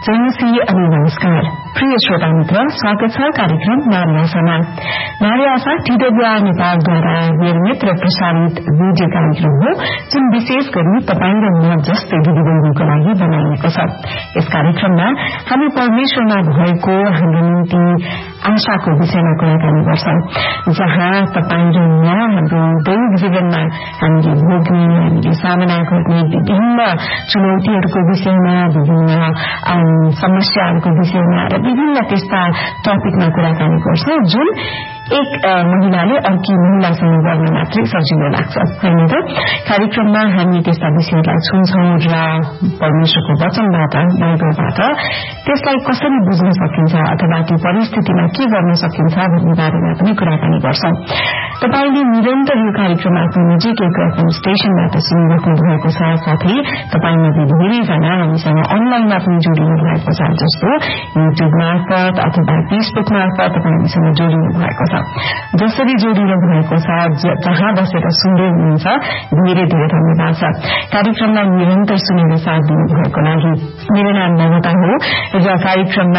JC अनि नमस्कार प्रिय श्रोता मित्र, स्वागत छ कार्यक्रम नारी आशामा। नारी आशा TWR नेपालद्वारा निर्मित र प्रसारित भिडियो कार्यक्रम हो जुन विशेष गरी तपाईँ र म जस्तै दिदीबहिनीको लागि बनाइएको छ। यस कार्यक्रममा हामी परमेश्वरमा भएको हाम्रो निम्ति आशाको विषयमा कुराकानी गर्छौं, जहाँ तपाईँ र म हाम्रो दैनिक जीवनमा हामीले भोग्ने, हामीले सामना गर्ने विभिन्न चुनौतीहरूको विषयमा, विभिन्न समस्याहरूको विषयमा र विभिन्न त्यस्ता टपिकमा कुराकानी गर्छौं जुन एक महिलाले अर्की महिलासँग गर्न मात्रै सजिलो लाग्छ, हैन त? कार्यक्रममा हामी त्यस्ता विषयलाई छुन्छौं र परमेश्वरको वचनबाट, बाइबलबाट त्यसलाई कसरी बुझ्न सकिन्छ अथवा त्यो परिस्थितिमा के गर्न सकिन्छ भन्ने बारेमा पनि कुराकानी गर्छौं। तपाईले निरन्तर यो कार्यक्रम आफ्नो निजीको एफएम स्टेशनबाट सुनिराख्नु भएको छ, साथै तपाईमध्ये धेरैजना हामीसँग अनलाइनमा पनि जोडिनु भएको छ, जस्तो युट्युब मार्फत अथवा फेसबुक मार्फत तपाईँ हामीसँग जोडिनु भएको छ। जसरी जोडिनु भएको छ, जहाँ बसेर सुन्दै हुनुहुन्छ, धेरै धेरै धन्यवाद छ। कार्यक्रमलाई निरन्तर सुनेर साथ दिनुभएको लागि। मेरो नाम नमता हो र कार्यक्रममा